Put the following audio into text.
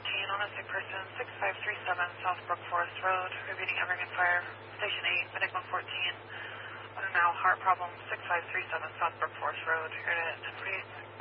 on a sick person, 6537 South Brook Forest Road, repeating Evergreen Fire, Station 8, Medic 114. On a now heart problem, 6537 South Brook Forest Road, here at 1048.